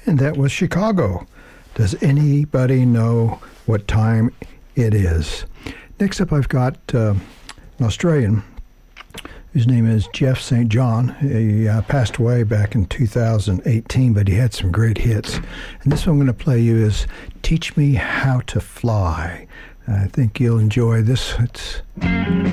And that was Chicago. Does anybody know what time it is? Next up, I've got an Australian. His name is Jeff St. John. He passed away back in 2018, but he had some great hits. And this one I'm going to play you is Teach Me How to Fly. I think you'll enjoy this. It's